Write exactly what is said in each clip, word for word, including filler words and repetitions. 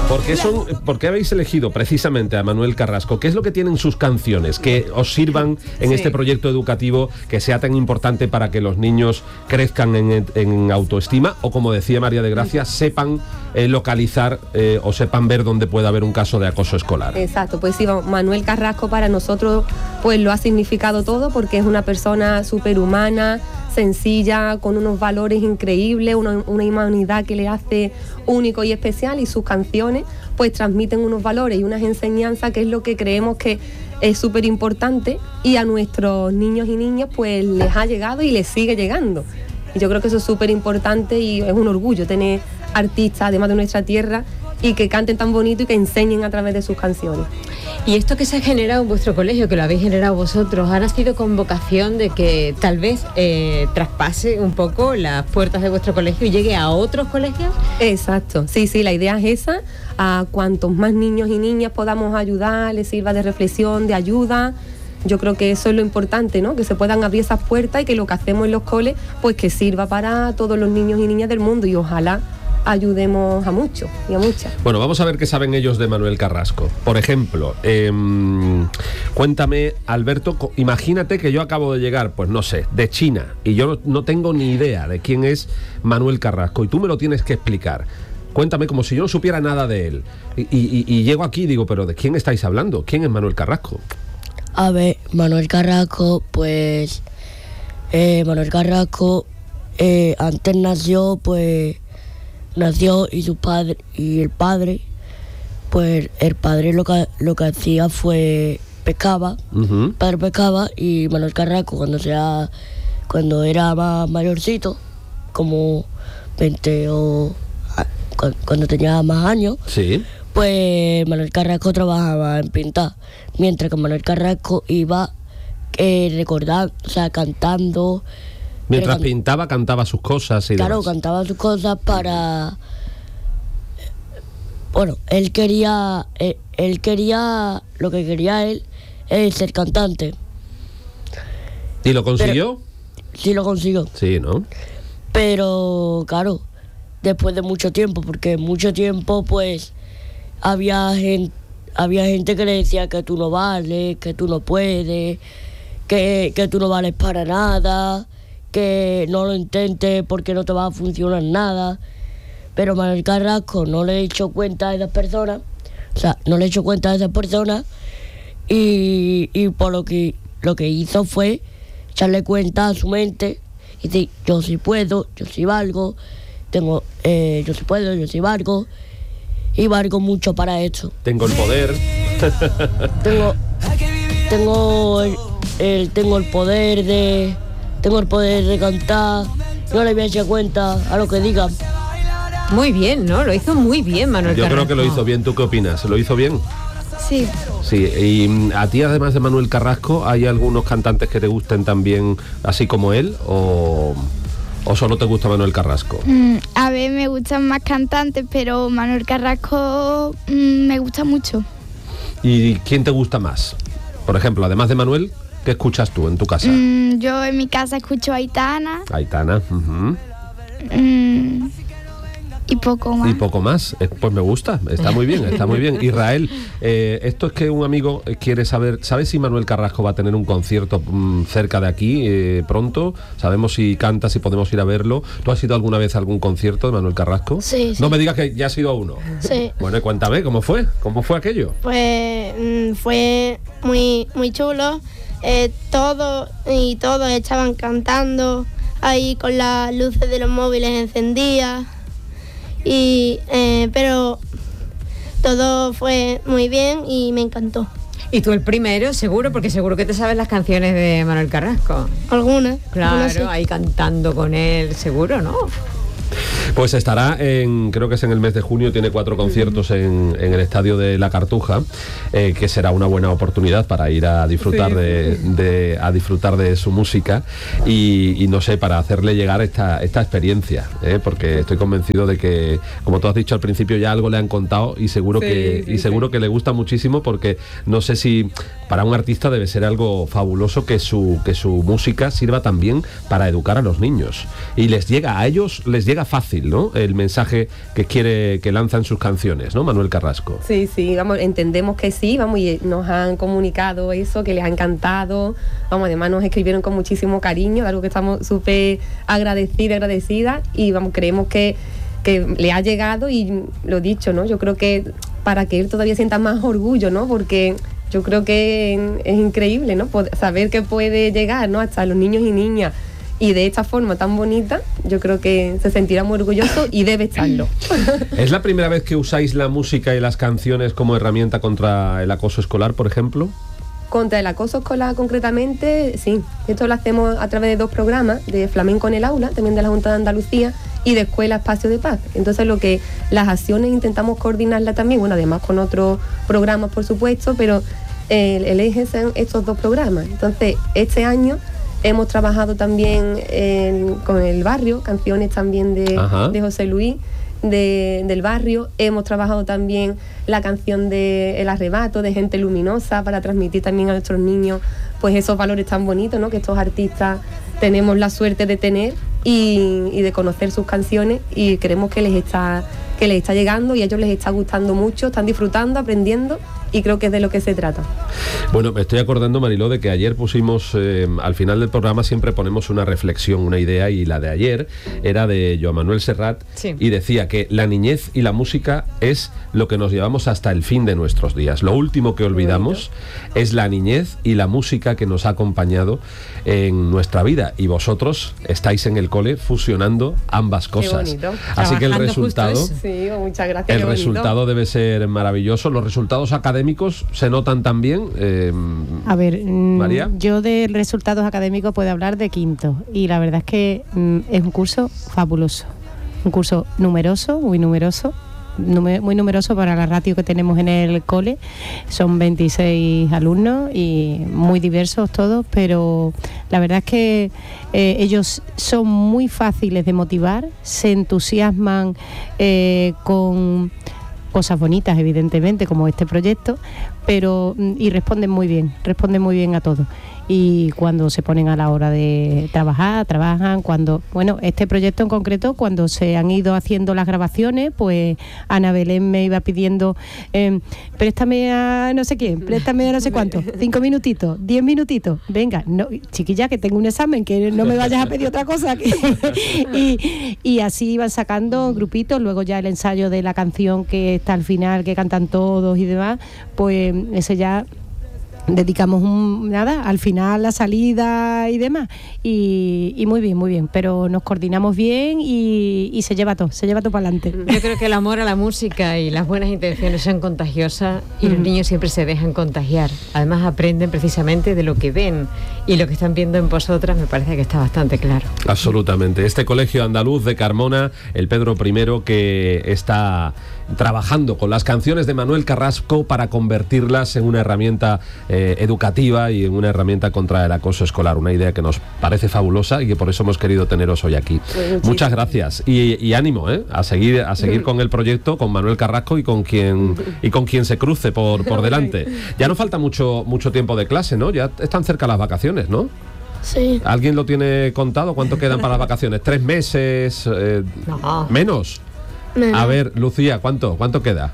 ¿Por qué, son, ¿Por qué habéis elegido precisamente a Manuel Carrasco? ¿Qué es lo que tienen sus canciones que os sirvan en sí. este proyecto educativo que sea tan importante para que los niños crezcan en, en autoestima o, como decía María de Gracia, sepan eh, localizar eh, o sepan ver dónde puede haber un caso de acoso escolar? Exacto, pues sí, Manuel Carrasco para nosotros pues lo ha significado todo, porque es una persona superhumana, sencilla, con unos valores increíbles, una, una humanidad que le hace único y especial, y sus canciones pues transmiten unos valores y unas enseñanzas que es lo que creemos que es súper importante, y a nuestros niños y niñas pues les ha llegado y les sigue llegando. Y yo creo que eso es súper importante y es un orgullo tener artistas, además de nuestra tierra, y que canten tan bonito y que enseñen a través de sus canciones. Y esto que se ha generado en vuestro colegio, que lo habéis generado vosotros, ¿ha nacido con vocación de que tal vez eh, traspase un poco las puertas de vuestro colegio y llegue a otros colegios? Exacto, sí, sí, la idea es esa, a cuantos más niños y niñas podamos ayudar, les sirva de reflexión, de ayuda. Yo creo que eso es lo importante, ¿no? Que se puedan abrir esas puertas y que lo que hacemos en los coles, pues que sirva para todos los niños y niñas del mundo, y ojalá ayudemos a muchos y a muchas. Bueno, vamos a ver qué saben ellos de Manuel Carrasco. Por ejemplo, eh, cuéntame, Alberto, imagínate que yo acabo de llegar, pues no sé, de China, y yo no, no tengo ni idea de quién es Manuel Carrasco, y tú me lo tienes que explicar. Cuéntame como si yo no supiera nada de él. Y, y, y llego aquí y digo, ¿pero de quién estáis hablando? ¿Quién es Manuel Carrasco? A ver, Manuel Carrasco, pues... Eh, Manuel Carrasco eh, antes nació, pues... nació y su padre y el padre pues el padre lo que lo que hacía fue pescaba, uh-huh. el padre pescaba, y Manuel Carrasco cuando sea cuando era más mayorcito, como veinte o cuando tenía más años, sí. pues Manuel Carrasco trabajaba en pintar, mientras que Manuel Carrasco iba eh, recordando, o sea, cantando. Mientras Pero, pintaba, cantaba sus cosas y Claro, demás. cantaba sus cosas para... Bueno, él quería... Él, él quería... Lo que quería él es ser cantante. ¿Y lo consiguió? Pero, sí, lo consiguió. Sí, ¿no? Pero, claro, después de mucho tiempo, porque mucho tiempo, pues, había gente, había gente que le decía que tú no vales, que tú no puedes, que, que tú no vales para nada, que no lo intentes porque no te va a funcionar nada. Pero Manuel Carrasco no le echó cuenta a esas personas, o sea, no le echó cuenta a esas personas, y, y por lo que lo que hizo fue echarle cuenta a su mente y decir, yo sí puedo, yo sí valgo, tengo, eh, yo sí puedo, yo sí valgo, y valgo mucho para esto. Tengo el poder. tengo, tengo el, el, tengo el poder de... Tengo el poder de cantar, no le voy a echar cuenta a lo que digan. Muy bien, ¿no? Lo hizo muy bien Manuel Yo Carrasco. creo que lo hizo bien. ¿Tú qué opinas? ¿Lo hizo bien? Sí. Sí, y a ti, además de Manuel Carrasco, ¿hay algunos cantantes que te gusten también así como él? ¿O, o solo te gusta Manuel Carrasco? Mm, a ver, me gustan más cantantes, pero Manuel Carrasco mm, me gusta mucho. ¿Y quién te gusta más? Por ejemplo, además de Manuel, ¿qué escuchas tú en tu casa? Mm, yo en mi casa escucho a Aitana. Aitana, uh-huh. mm, y poco más. Y poco más, eh, pues me gusta, está muy bien, está muy bien. Israel, eh, esto es que un amigo quiere saber, ¿sabes si Manuel Carrasco va a tener un concierto mmm, cerca de aquí eh, pronto? ¿Sabemos si canta, si podemos ir a verlo? ¿Tú has ido alguna vez a algún concierto de Manuel Carrasco? Sí, sí. No me digas que ya has ido a uno. Sí. Bueno, cuéntame, ¿cómo fue? ¿Cómo fue aquello? Pues mmm, fue muy, muy chulo. Eh, todos y todos estaban cantando ahí con las luces de los móviles encendidas, y eh, pero todo fue muy bien y me encantó. Y tú el primero, seguro, porque seguro que te sabes las canciones de Manuel Carrasco. Algunas. Claro, algunas sí. Ahí cantando con él, seguro, ¿no? Pues estará en, creo que es en el mes de junio, tiene cuatro conciertos en, en el Estadio de la Cartuja, eh, que será una buena oportunidad para ir a disfrutar, sí, de, de, a disfrutar de su música y, y no sé, para hacerle llegar esta, esta experiencia, ¿eh? Porque estoy convencido de que, como tú has dicho al principio, ya algo le han contado y seguro, sí, que, sí, y seguro sí. que le gusta muchísimo, porque no sé si para un artista debe ser algo fabuloso que su, que su música sirva también para educar a los niños, y les llega a ellos, les llega fácil. fácil, ¿no? El mensaje que quiere, que lanza en sus canciones, ¿no, Manuel Carrasco? Sí, sí, vamos, entendemos que sí, vamos, y nos han comunicado eso, que les ha encantado, vamos, además nos escribieron con muchísimo cariño, algo que estamos súper agradecidas, agradecidas, y vamos, creemos que, que le ha llegado, y lo dicho, ¿no? Yo creo que para que él todavía sienta más orgullo, ¿no? Porque yo creo que es increíble, ¿no? Poder saber que puede llegar, ¿no? Hasta los niños y niñas, y de esta forma tan bonita, yo creo que se sentirá muy orgulloso y debe estarlo. ¿Es la primera vez que usáis la música y las canciones como herramienta contra el acoso escolar, por ejemplo? Contra el acoso escolar concretamente, sí. Esto lo hacemos a través de dos programas, de Flamenco en el Aula, también de la Junta de Andalucía, y de Escuela Espacio de Paz. Entonces lo que las acciones intentamos coordinarlas también, bueno, además con otros programas, por supuesto, pero el, el eje son estos dos programas. Entonces, este año hemos trabajado también en, con el barrio, canciones también de, de José Luis, de, del barrio. Hemos trabajado también la canción de El Arrebato, de Gente Luminosa, para transmitir también a nuestros niños pues esos valores tan bonitos, ¿no? Que estos artistas tenemos la suerte de tener y, y de conocer sus canciones, y creemos que les está que les está llegando y a ellos les está gustando mucho, están disfrutando, aprendiendo, y creo que es de lo que se trata. Bueno, me estoy acordando, Mariló, de que ayer pusimos, eh, al final del programa siempre ponemos una reflexión, una idea, y la de ayer era de Joan Manuel Serrat, sí. Y decía que la niñez y la música es lo que nos llevamos hasta el fin de nuestros días. Lo último que olvidamos es la niñez y la música que nos ha acompañado en nuestra vida, y vosotros estáis en el cole fusionando ambas cosas. Qué bonito. Así que el resultado, sí, muchas gracias, el resultado debe ser maravilloso. Los resultados académicos se notan también. Eh, A ver, María. Yo de resultados académicos puedo hablar de quinto, y la verdad es que mm, es un curso fabuloso, un curso numeroso, muy numeroso. muy numeroso para la ratio que tenemos en el cole. Son veintiséis alumnos y muy diversos todos, pero la verdad es que eh, ellos son muy fáciles de motivar, se entusiasman eh, con cosas bonitas, evidentemente, como este proyecto, pero y responden muy bien, responden muy bien a todo. Y cuando se ponen a la hora de trabajar, trabajan. Cuando, bueno, este proyecto en concreto, cuando se han ido haciendo las grabaciones, pues Ana Belén me iba pidiendo, eh, préstame a no sé quién, préstame a no sé cuánto, cinco minutitos, diez minutitos, venga, no, chiquilla, que tengo un examen, que no me vayas a pedir otra cosa. Que y, y así iban sacando grupitos. Luego ya el ensayo de la canción que está al final, que cantan todos y demás, pues ese ya dedicamos un, nada, al final la salida y demás, y, y muy bien, muy bien, pero nos coordinamos bien y, y se lleva todo, se lleva todo para adelante. Yo creo que el amor a la música y las buenas intenciones son contagiosas, y mm. los niños siempre se dejan contagiar. Además aprenden precisamente de lo que ven, y lo que están viendo en vosotras me parece que está bastante claro. Absolutamente. Este colegio andaluz de Carmona, el Pedro primero, que está trabajando con las canciones de Manuel Carrasco para convertirlas en una herramienta eh, educativa y en una herramienta contra el acoso escolar. Una idea que nos parece fabulosa y que por eso hemos querido teneros hoy aquí. Pues muchas gracias y, y ánimo ¿eh? a seguir a seguir con el proyecto, con Manuel Carrasco y con quien y con quien se cruce por, por delante. Ya no falta mucho mucho tiempo de clase, ¿no? Ya están cerca las vacaciones, ¿no? Sí. ¿Alguien lo tiene contado? ¿Cuánto quedan para las vacaciones? ¿Tres meses? Eh, no. ¿Menos? No. A ver, Lucía, ¿cuánto? ¿Cuánto queda?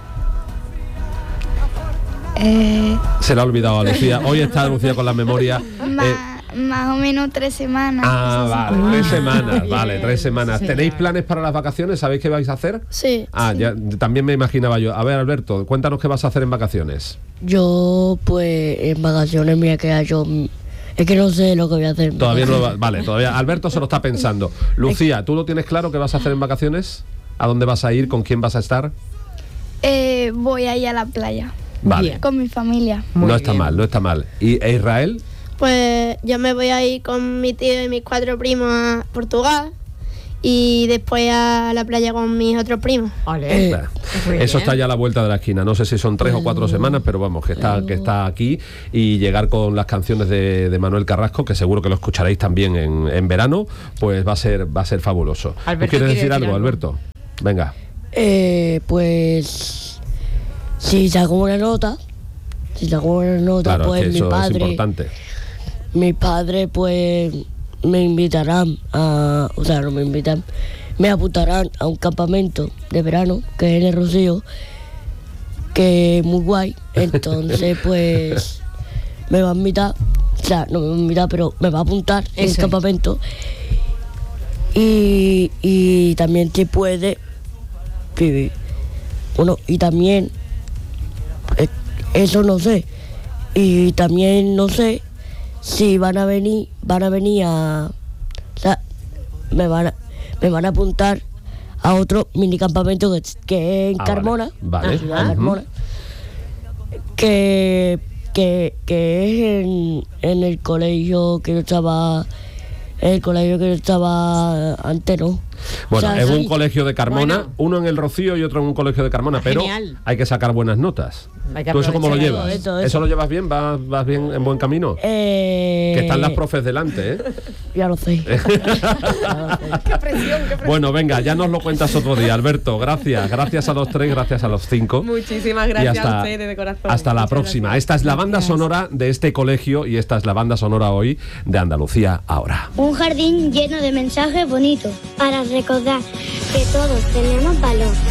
Eh... Se le ha olvidado a Lucía. Hoy está Lucía con la memoria. Ma, eh... Más o menos tres semanas. Ah, vale, ah, tres semanas, bien. vale, tres semanas. Sí. ¿Tenéis planes para las vacaciones? ¿Sabéis qué vais a hacer? Sí. Ah, sí. ya también me imaginaba yo. A ver, Alberto, cuéntanos qué vas a hacer en vacaciones. Yo, pues, en vacaciones me voy a quedar yo... Es que no sé lo que voy a hacer. Todavía no lo va, vale, todavía. Alberto se lo está pensando. Lucía, ¿tú lo tienes claro qué vas a hacer en vacaciones? ¿A dónde vas a ir? ¿Con quién vas a estar? Eh, voy a ir a la playa. Vale. Bien. Con mi familia. No Muy está bien. mal, no está mal. ¿Y e Israel? Pues yo me voy a ir con mi tío y mis cuatro primos a Portugal, y después a la playa con mis otros primos. Ole. Eh, Muy Eso bien. está ya a la vuelta de la esquina. No sé si son tres o cuatro semanas, pero vamos, que está, que está aquí. Y llegar con las canciones de, de Manuel Carrasco, que seguro que lo escucharéis también en, en verano, pues va a ser, va a ser fabuloso. ¿Tú Alberto quieres quiere decir decir algo, algo. Alberto? Venga. Eh, pues... Si saco una nota, si saco una nota, Claro, pues que mi eso es padre... importante. Mi padre, pues, me invitarán a... O sea, no me invitan, me apuntarán a un campamento de verano, que es en el Rocío, que es muy guay. Entonces, pues, me va a invitar, o sea, no me va a invitar, pero me va a apuntar en el Eso es. campamento. Y, y también se puede vivir. Bueno, y también, eh, eso no sé. Y también no sé si van a venir, van a venir a, o sea, me van a, me van a apuntar a otro mini campamento que, que es en Ah, Carmona, vale. la ciudad de Ujú. Carmona, que, que, que es en, en el colegio que yo estaba, en el colegio que yo estaba antes, ¿no? Bueno, O sea, es un sí. colegio de Carmona, Bueno. uno en el Rocío y otro en un colegio de Carmona, pero Genial. hay que sacar buenas notas. Hay que ¿Tú eso cómo lo aprovechar llevas? eso, ¿Eso, eso. lo llevas bien? ¿Vas, vas bien en buen camino? Eh, Que están las profes delante, ¿eh? Ya lo sé. Bueno, venga, ya nos lo cuentas otro día, Alberto. Gracias, gracias a los tres, gracias a los cinco. Muchísimas Y gracias hasta, a ustedes de corazón. hasta la Muchas próxima. gracias. Esta es la banda sonora de este colegio y esta es la banda sonora hoy de Andalucía Ahora. Un jardín lleno de mensajes bonitos para recordar que todos tenemos valor.